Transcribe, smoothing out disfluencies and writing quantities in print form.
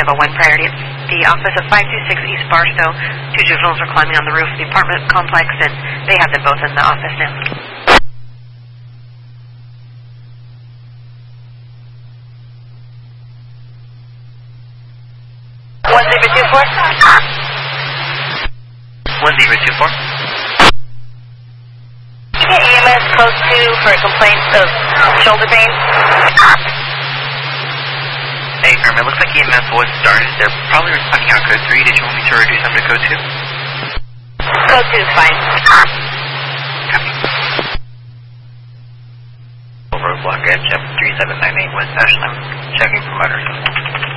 We have a 1 priority at the office of 526 East Barstow. 2 juveniles are climbing on the roof of the apartment complex, and they have them both in the office now. 1024. 1024. EMS code 2 for a complaint of shoulder pain. Hey, Firm, it looks like EMS was started. They're probably responding out code 3. Did you want me to reduce them to code 2? Code 2 is fine. Copy. Roadblock edge up 3798 West Ashland. Checking for motor.